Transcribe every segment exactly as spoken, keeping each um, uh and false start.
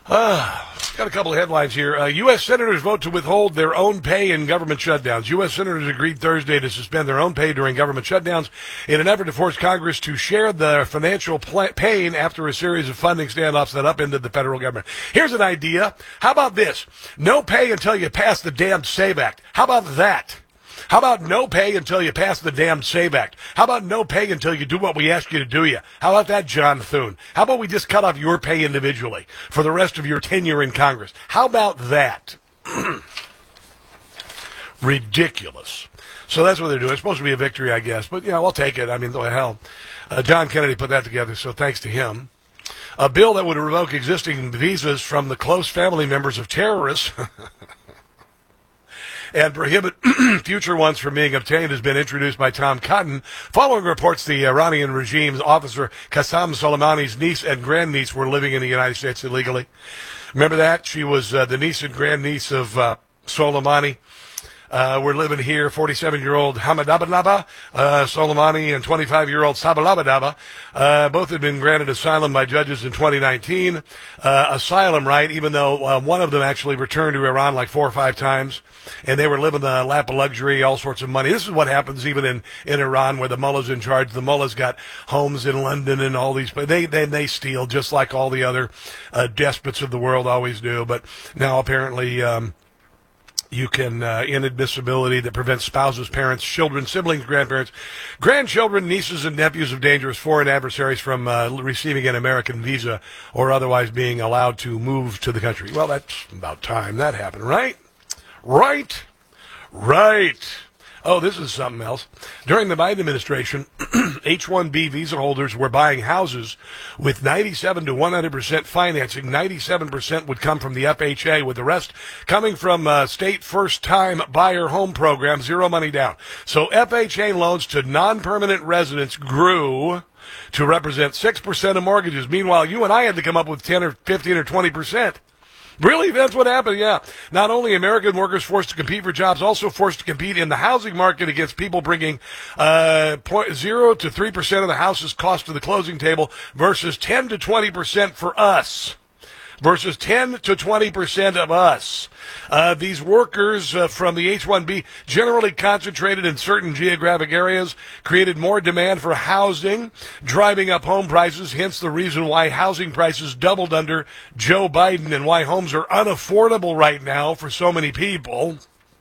Uh, got a couple of headlines here. Uh, U S senators vote to withhold their own pay in government shutdowns. U S senators agreed Thursday to suspend their own pay during government shutdowns in an effort to force Congress to share the financial pl- pain after a series of funding standoffs that upended the federal government. Here's an idea. How about this? No pay until you pass the damn SAVE Act. How about that? How about no pay until you pass the damn SAVE Act? How about no pay until you do what we ask you to do you? How about that, John Thune? How about we just cut off your pay individually for the rest of your tenure in Congress? How about that? Ridiculous. So that's what they're doing. It's supposed to be a victory, I guess. But, yeah, I'll take it. I mean, the hell. Uh, John Kennedy put that together, so thanks to him. A bill that would revoke existing visas from the close family members of terrorists and prohibit future ones from being obtained has been introduced by Tom Cotton, following reports the Iranian regime's officer Qasem Soleimani's niece and grandniece were living in the United States illegally. Remember that? She was uh, the niece and grandniece of uh, Soleimani. Uh, we're living here, forty-seven-year-old Hamadabadaba uh, Soleimani and twenty-five-year-old Sabalabadaba. Uh, both had been granted asylum by judges in twenty nineteen. Uh, asylum, right, even though uh, one of them actually returned to Iran like four or five times, and they were living the lap of luxury, all sorts of money. This is what happens even in, in Iran, where the mullah's in charge. The mullah's got homes in London and all these, but they, they, they steal just like all the other uh, despots of the world always do. But now apparently... Um, You can uh, inadmissibility that prevents spouses, parents, children, siblings, grandparents, grandchildren, nieces, and nephews of dangerous foreign adversaries from uh, receiving an American visa or otherwise being allowed to move to the country. Well, that's about time that happened, right? Right? Right. Oh, this is something else. During the Biden administration, H one B visa holders were buying houses with ninety-seven to one hundred percent financing. ninety-seven percent would come from the F H A, with the rest coming from uh, state first-time buyer home program, zero money down. So F H A loans to non-permanent residents grew to represent six percent of mortgages. Meanwhile, you and I had to come up with ten or fifteen or twenty percent. Really? That's what happened? Yeah. Not only American workers forced to compete for jobs, also forced to compete in the housing market against people bringing uh, zero to three percent of the house's cost to the closing table versus ten to twenty percent for us. Versus ten to twenty percent of us. Uh, these workers uh, from the H one B, generally concentrated in certain geographic areas, created more demand for housing, driving up home prices, hence the reason why housing prices doubled under Joe Biden and why homes are unaffordable right now for so many people.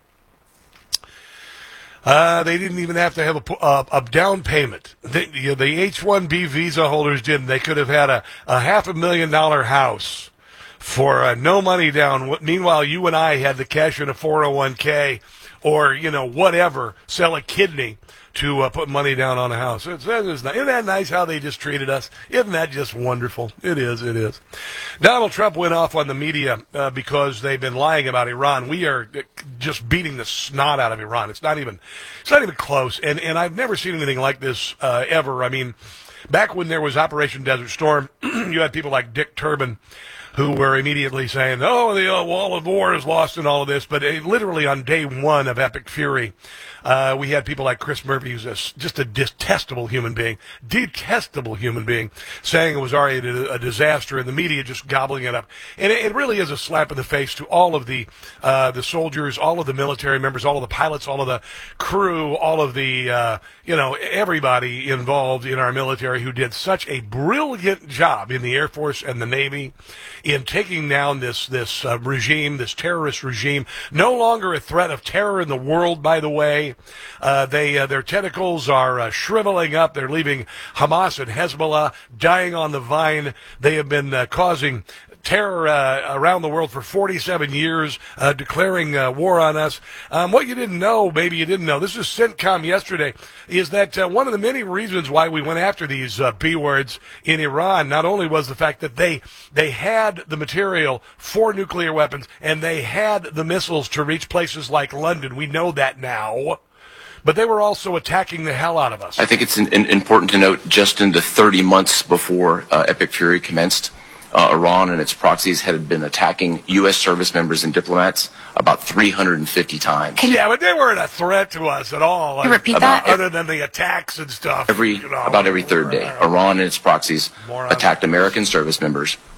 Uh, they didn't even have to have a, a, a down payment. The, you know, the H one B visa holders didn't. They could have had a, a half a million dollar house for uh, no money down. Meanwhile, you and I had to cash in a four oh one k or, you know, whatever, sell a kidney to uh, put money down on a house. It's, it's not, isn't that nice how they just treated us? Isn't that just wonderful? It is, it is. Donald Trump went off on the media uh, because they've been lying about Iran. We are just beating the snot out of Iran. It's not even, it's not even close. And, and I've never seen anything like this uh, ever. I mean, back when there was Operation Desert Storm, you had people like Dick Turban, who were immediately saying, oh, the uh, wall of war is lost in all of this. But uh, literally on day one of Epic Fury, uh, we had people like Chris Murphy, who's a, just a detestable human being, detestable human being, saying it was already a, a disaster, and the media just gobbling it up. And it, it really is a slap in the face to all of the uh, the soldiers, all of the military members, all of the pilots, all of the crew, all of the, uh, you know, everybody involved in our military who did such a brilliant job in the Air Force and the Navy in taking down this this uh, regime, this terrorist regime. No longer a threat of terror in the world, by the way. Uh, they uh, their tentacles are uh, shriveling up. They're leaving Hamas and Hezbollah dying on the vine. They have been uh, causing terror uh, around the world for forty-seven years, uh, declaring uh, war on us. Um, what you didn't know, maybe you didn't know, this is CENTCOM yesterday, is that uh, one of the many reasons why we went after these uh, B words in Iran not only was the fact that they they had the material for nuclear weapons and they had the missiles to reach places like London. We know that now. But they were also attacking the hell out of us. I think it's in, in, important to note, just in the thirty months before uh, Epic Fury commenced, Uh, Iran and its proxies had been attacking U S service members and diplomats about three hundred fifty times. Yeah, but they weren't a threat to us at all. Can you repeat about, that? Other than the attacks and stuff. Every you know, about every third day, Iran and its proxies Morons. attacked American service members